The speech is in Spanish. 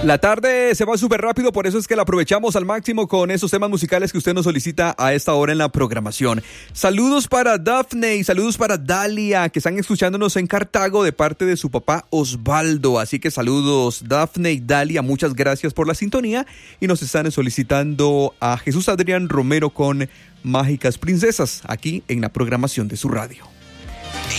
La tarde se va súper rápido, por eso es que la aprovechamos al máximo con esos temas musicales que usted nos solicita a esta hora en la programación. Saludos para Daphne y saludos para Dalia, que están escuchándonos en Cartago de parte de su papá Osvaldo. Así que saludos Daphne y Dalia, muchas gracias por la sintonía. Y nos están solicitando a Jesús Adrián Romero con Mágicas Princesas, aquí en la programación de su radio.